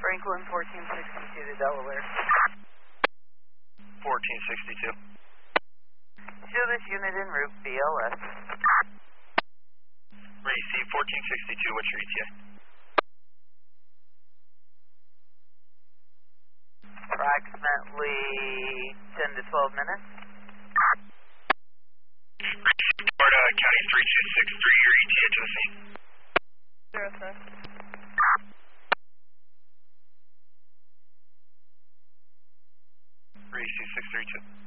Franklin 1462 to Delaware. 1462. Show this unit en route, BLS. Receive 1462, what's your ETA? Approximately 10 to 12 minutes. Florida County 3263, your ETA to the scene. 0, sir. Receive 632.